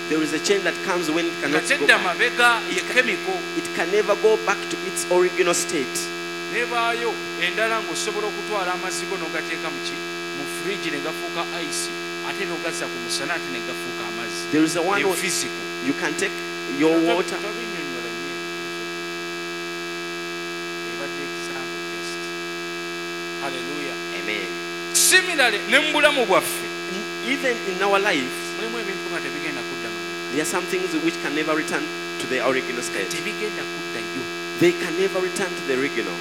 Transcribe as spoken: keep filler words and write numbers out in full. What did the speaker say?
There is a change that comes when it cannot go Katedda back. mabega ye chemical. It can never go back to its original state. Nebaayo endala ng'osobola okutwala amazzi go n'ogateeka mu ki mu fridge ne gafuuka ice ate n'ogazza ku musana ate ne gafuuka amazzi. There is a one Eyo where physical. you can take your water. Tabinnyonnyola nnyo. Ebadde example just. Hallelujah. Amen. Similarly ne mu bulamu bwaffe Even in our life, mulimu ebintu nga tebigenda kudda mu there are some things which can never return to their original state. tebigenda kuddayo. They can never return to the original.